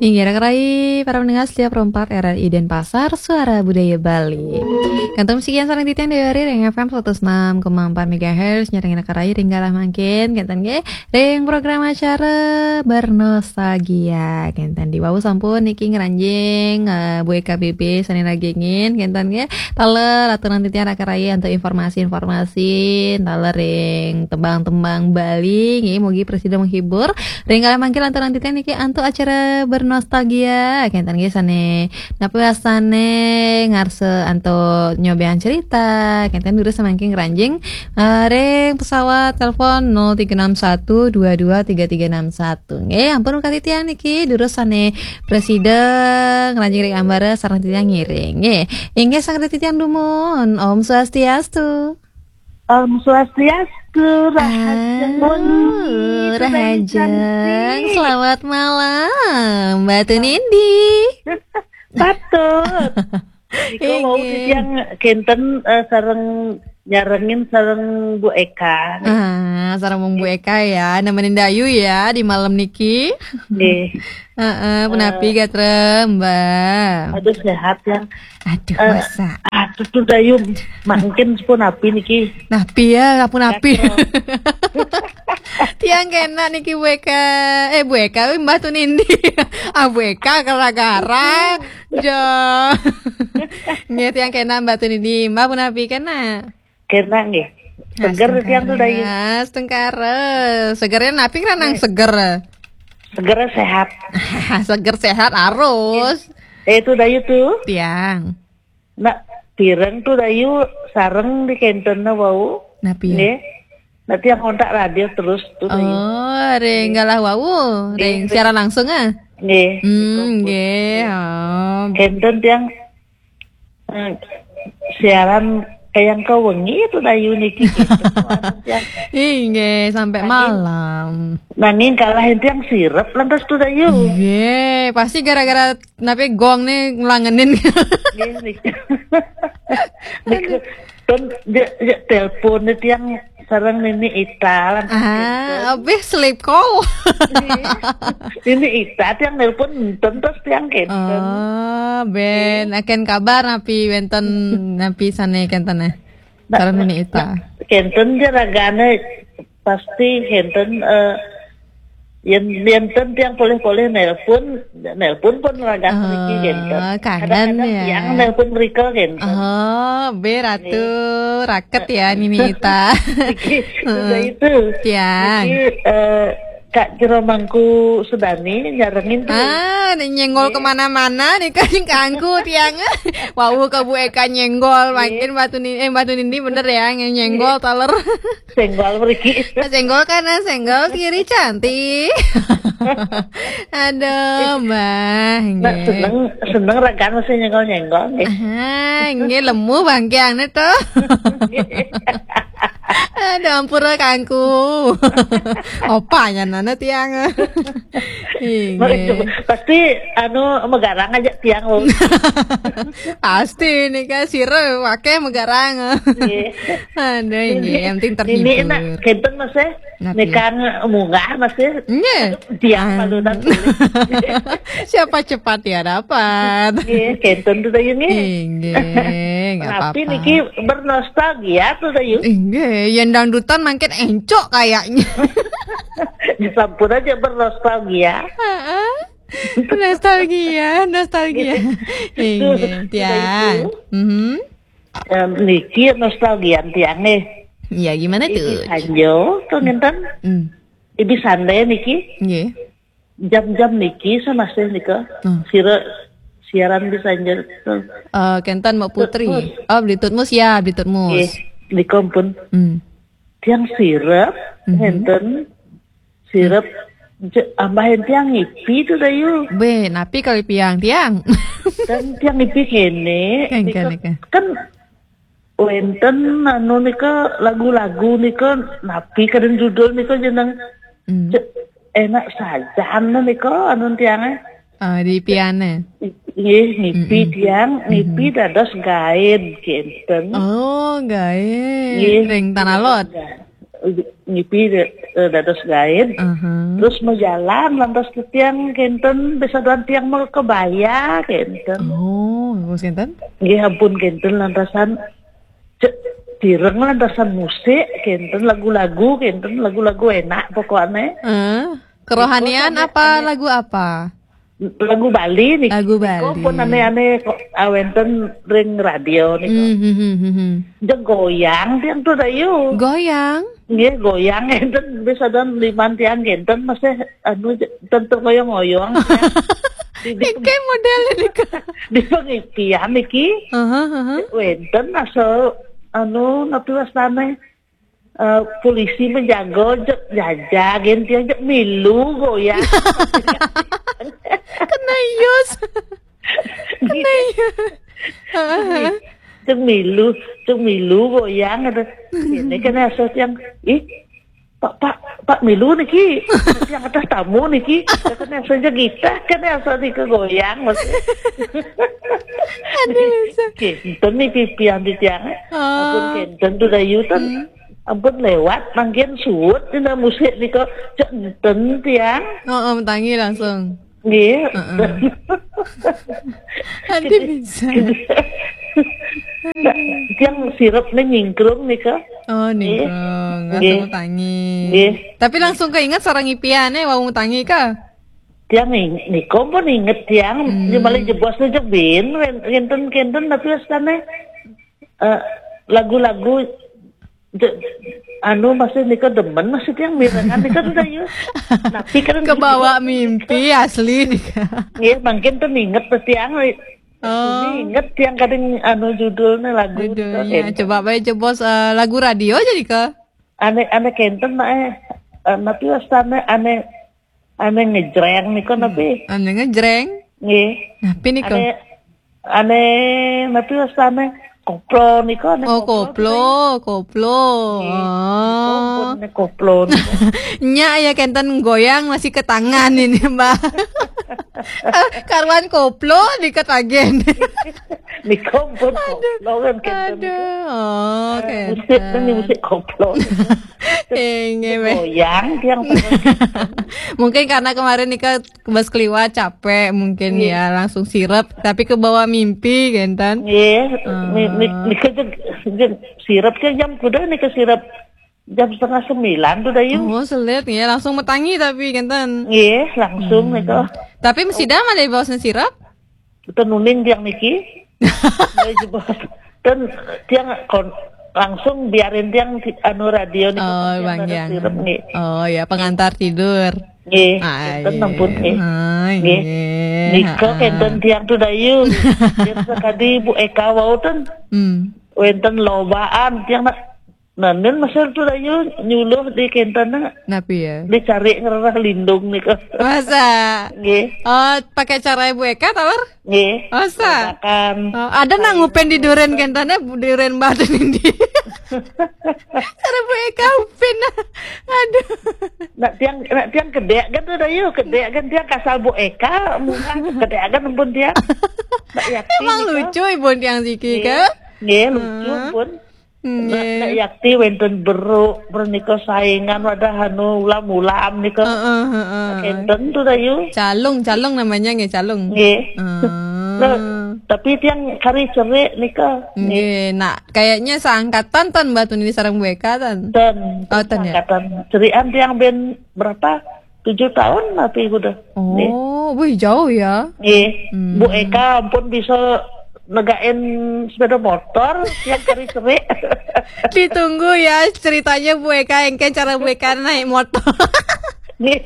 Hingga kerai para pendengar setiap perempat RRI Denpasar, Suara Budaya Bali. Kantor sekian sarang titian dari Ring FM 106,4 MHz nyarengin kerai ringgalah mangkin kentan ge ring program acara bernostalgia kentan di bawah sampun niki ngeranjing Bu KBB sanin ragengin kentan ge taler aturan titian kerai untuk informasi-informasi taler ring tembang-tembang Bali nggih mugi presiden menghibur ringgalah mangkin aturan titian niki antuk acara bernostalgia kentan ge sane napi asane ngarse anto nyobean cerita kentan dulu semangking ranjing ring pesawat telepon 0361223361 ampun katitian niki dulu sane presiden ranjing ring ambara sareng titian ngiring inge sang titian dumun Om Swastiastu. Om Swastiastu, Rahajeng. Selamat malam, Mbak Tunindi. Patut. Iko mau yang kenten sareng nyarengin sareng Bu Eka. Sareng Bu Eka ya, nemenin Dayu ya di malam niki. Nggih. Penapi gatre Mbak. Aduh sehat ya. Aduh masa. Aduh Dayu mungkin pun api niki. Napi ya, kapun api. Tiang kena niki Bu Eka. Bu Eka Mbak Tunindi. Bu Eka gara-gara. Jo. Nggih tiang kena Mbak Tunindi. Mbak pun api kena. Kena nggih. Seger tiang tuh Dayu. Setengkara. Segernya napi kan nang seger. Seger sehat. Seger sehat harus. Itu Dayu tuh. Tiang. Nak pireng tuh Dayu sareng di kentenna wau. Napi. Nggih. Nanti yang kontak radio terus tuh Dayu. Oh, ring galah wau. Ring secara langsung ah. Nggih. Nggih. Kenten tiang siaran kayak kau wengi itu Dayu niki. Nggih, sampai malam. Nanging kalahin tiang sirep lantas tuh Dayu. Nggih, pasti gara-gara napi gong nih ngelangenin. Nggih. Telepon tiang sareng Nini Ita lantas. Abis sleep call. Nini Ita tiang nelpon terus tiang kenten. Ben akan kabar napi wenten napi sana kenten sareng Nini Ita. Kenten jaragane pasti kenten yang tiang boleh nelpon pun ragas niki kenten. Kangen ya. Yang nelpon mereka kenten. Beratu raket ya Nini Ita. Sudah itu. Tiang. Kak Jeromangku Sudani nyarengin tuh. Nyenggol kemana-mana nih kan kangku tiang. Wow ke Bu Eka nyenggol makin Mbak Tunindi bener ya nyenggol taler. Senggol mriki. Senggol kanan senggol kiri cantik. Aduh Mbak. Seneng ragan masih nyenggol nggih. Nggih lemu bangkeane tuh. Aduh ampura kangku. Opanya nana tiang. Pasti megarang aja tiang lo. Pasti nih kan sire wake megarang. Aduh ini yang penting terhibur. Ini enak kenten masih nekan munggah masih. Tiang paludan. Siapa cepat ya dapat. Kenten tuh ini. Nggak apa-apa. Tapi niki bernostalgia tuh Dayu. Yang dangdutan makin encok kayaknya. Disampun aja bernostalgia. Nostalgia. Tiang. Niki nostalgia tiang nih. Iya gimana tuh? Sanjo tuh ngenten. Ibi sande niki. Nggih. Jam-jam niki sama sih nika. Siaran di Sanjo. Kentan Mbak Putri. Beli tutmus ya, beli tutmus. Di kompun. Tiang sirep, henten sirep ambahin tiang ngipi tuh Dayu. Napi kali tiang. Dan tiang ngipi kene. Kan wenten nika lagu-lagu nika napi kadang judul nika jeneng enak saja nika tiangnya. Di piana. Ngipi tiang, ngipi dados gaen kenten. Gaen. Ring tanah lot. Ngipi dados gaib. Terus mau jalan lantas ke tiang kenten bisa dan tiang mau kebaya kenten. Oh, kenten? Nggih ampun kenten lantasan direng lantasan musik kenten lagu-lagu enak pokoknya. Kerohanian apa lagu apa? Lagu Bali nih. Lagu Bali. Kok pun aneh-aneh kok awenten ring radio nih. Jeung goyang tiang tuh dayu. Goyang. Nggih goyang enten bisa dan liman tiang enten masih anu tentu ngoyong-ngoyong. Iki model nika. Di pengipian iki. Wenten asal anu napi wastane polisi menjaga jaga gentian jek milu goyang. Kena yus. Kena yus. Cek milu goyang ada. Ini kan asal yang Pak milu niki. Yang atas tamu niki. Kan asalnya kita kan asal di kegoyang maksudnya. Kenten nih pipian di tiang. Ampun kenten tuh dayutan. Ampun lewat mangkin suut dina musik niko kenten tiang. Mentangi langsung. Nggih. Adi bisa. Tiang sirupnya nyingkrung niko. Oh nyingkrung, langsung tangi. Tapi langsung keinget seorang ipiannya mau tangi kah? Tiang niko pun inget tiang, dia malah jebosnya jebin, kenten tapi sekarang lagu-lagu anu masih niko demen masih tiang mirengan niko udah yuk. Tapi kan kebawa mimpi asli nika. Iya mungkin tuh inget tuh tiang. Inget yang kadang anu judulnya lagu. Judulnya coba bae jebos lagu radio jadi ke. Aneh kenten tapi wastane aneh ngejreng niko napi. Aneh ngejreng. Nggih. Napi niko. Aneh napi wastane koplo niko aneh. Oh koplo. Koplo. Nya ya kenten goyang masih ke tangan ini Mbak. Karuan koplo diket agen. Niko pun koplo kan kenten. Oh kenten. Musik koplo. Goyang tiang. Mungkin karena kemarin Nika kebas keliwat capek mungkin ya langsung sirep tapi ke bawah mimpi kenten. Nika sirep ke jam kuda nika sirep jam 8:30 tuh dah yuk. Oh selit ya langsung metangi tapi kenten. Iya langsung nika. Tapi mesti dah mana bawasnya sirap? Kita nuning tiang niki. Dan tiang langsung biarin tiang anu radio nih. Oh bang yang. Oh ya pengantar tidur. Nggih. Enten ampun nggih. Nggih. Nika kenten tiang tuh dayu. Dia sekali Bu Eka wau ten. Wenten lobaan tiang nanen masih tuh dayu nyuluh di kentana. Napi ya. Dicari ngerah lindung nika. Masa? Nggih. Oh pakai cara Bu Eka tawar? Nggih. Masa? Ada nang ngupen di duren kentana duren batu ini. Cara Bu Eka ngupen. Aduh. Nak tiang kedek kan tuh dayu kedek kan tiang kasal Bu Eka mungkin kedek kan ampun tiang. Emang lucu ibu tiang siki ke? Nggih lucu pun. Nak yakti wenten bernikah saingan wadah anu ulam nikah. Kenten tuh dayu. Calung namanya nggih calung. Nggih. Tapi tiang kari cerik nikah. Nggih, nak kayaknya seangkatan tan batu ini sareng Bu Eka tan. Angkatan. Cerian tiang ben berapa? 7 tahun tapi udah. Oh, wih jauh ya. Nggih. Bu Eka ampun bisa negain sepeda motor yang kari cerik. Ditunggu ya ceritanya Bu Eka engke cara Bu Eka naik motor. Nih.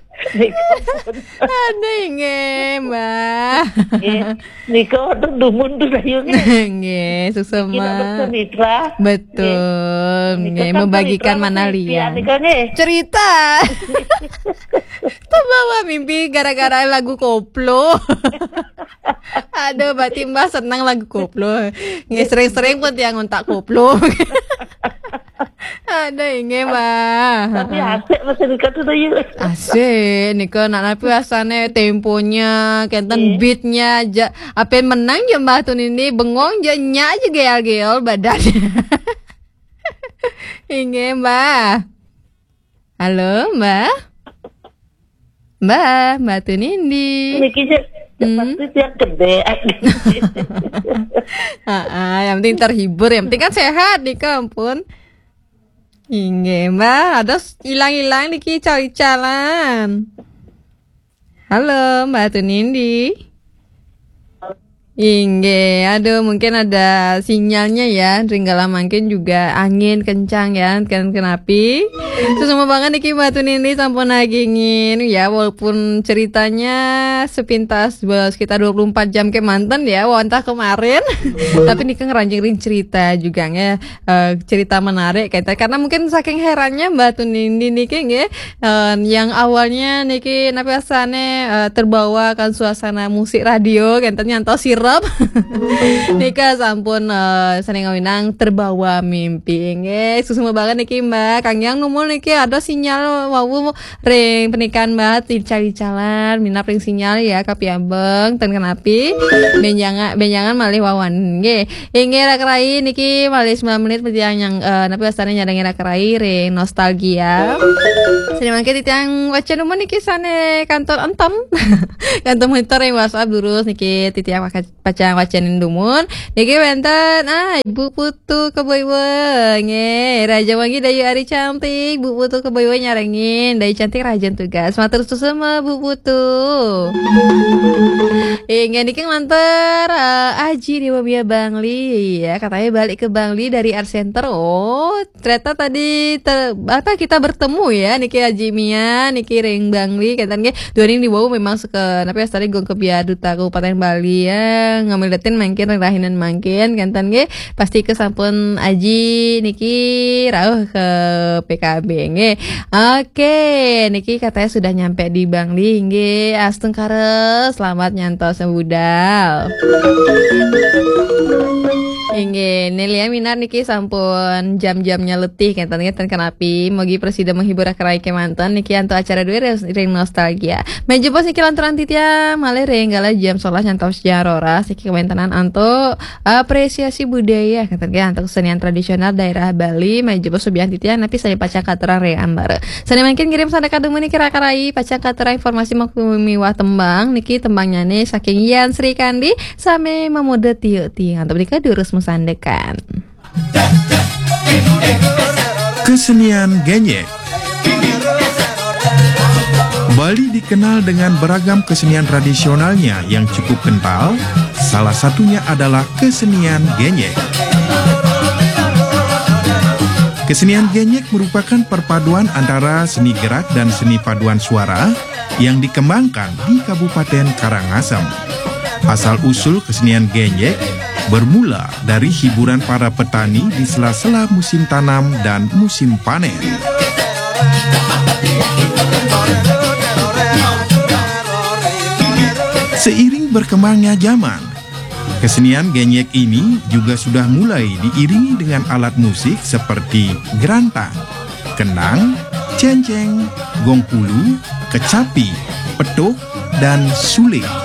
Ada nge Mbak. Niko dumun tuh sayungnya. Nge susuma. Mitra. Betul. Nge membagikan mana liang. Cerita. Terbawa mimpi gara-gara lagu koplo. Aduh, berarti Mbak senang lagu koplo. Nge sering-sering pun tiang ngontak koplo. Ada inge Mbak. Tapi asik masih dekat tuh yuk. Asik, Niko nak napi asane temponya, kenten beatnya, apa menang je Mbak Tun ini bengong je nya aja geol-geol badannya. Inge Mbak. Halo, Mbak Tunindi. Niki pasti tiap gede. Yang penting terhibur, yang penting kan sehat di kampung. Inge, Mbak, ada hilang-hilang niki cari jalan. Halo, Mbak Tunindi. Inge, aduh mungkin ada sinyalnya ya. Ringgala mungkin juga angin kencang ya, kan kenapi. Susuma banget niki Mbak Tunindi sampun nagingin ya, walaupun ceritanya sepintas sekitar 24 jam ke mantan ya, wantah kemarin. Tapi niki ngeranjing cerita juga ya, cerita menarik kayak karena mungkin saking herannya Mbak Tunindi niki nggih, yang awalnya niki napi asane terbawa kan suasana musik radio kan nyantos sirap. Nika sampun seneng ngawinang terbawa mimpi nggih. Susuma banget niki Mbak. Kang Yang numul niki ada sinyal wawu ring pernikahan Mbak dicari jalan minap ring sinyal ya kapi abeng ten kenapi benjangan malih wawan nggih. Inggih rakerai niki malih 9 menit perjalanan yang napi asane nyadangi rakerai ring nostalgia. Seni mangke titiang wacan numul niki sane kantor entom. Kantor monitor yang WhatsApp lurus niki titiang pacang wacanin dumun niki wenten Ibu Putu Keboiwe nge Raja Wangi Dayu Ari cantik Bu Putu Keboiwe nyarengin Dayu cantik rajan tugas matur susuma Bu Putu nge niki nganter Aji di Wabia Bangli ya, katanya balik ke Bangli dari Art Center. Oh ternyata tadi kita bertemu ya niki Aji Mia niki ring Bangli katanya dua ring di bawah memang suka tapi tadi gong ke Duta Kabupaten Bali ya ngamilitin mangkin rahinan mangkin kantan ge pasti ke sampun Aji niki rauh ke PKB nge. Oke niki katanya sudah nyampe di Bangli nge astung kare selamat nyantos budal. Inge Nelia Minar niki sampun jam-jamnya letih katanya ten kenapi mogi presiden menghibur akarai ke mantan niki anto acara dua ring nostalgia meja pos niki lantaran titia malih ring gala jam 11 nyantos jarora siki kewentenan anto apresiasi budaya katanya anto kesenian tradisional daerah Bali meja pos subian titia napi saya pacang katerang ring ambar sani mungkin kirim sanda kademu niki rakarai pacang katerang informasi miwah tembang niki tembangnya nih saking Yan Sri Kandi same mamuda tiu anto mereka diurus musandekan. Kesenian genyek. Bali dikenal dengan beragam kesenian tradisionalnya yang cukup kental. Salah satunya adalah kesenian genyek. Kesenian genyek merupakan perpaduan antara seni gerak dan seni paduan suara yang dikembangkan di Kabupaten Karangasem. Asal-usul kesenian genyek bermula dari hiburan para petani di sela-sela musim tanam dan musim panen. Seiring berkembangnya zaman, kesenian genyek ini juga sudah mulai diiringi dengan alat musik seperti gerantang, kenang, cenceng, gongkulu, kecapi, petuk, dan suling.